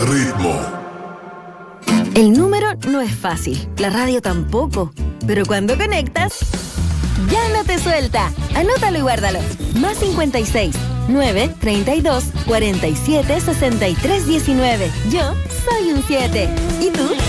Ritmo. El número no es fácil, la radio tampoco, pero cuando conectas, ya no te suelta. Anótalo y guárdalo. Más 56 9 32 47 63 19. Yo soy un 7. ¿Y tú?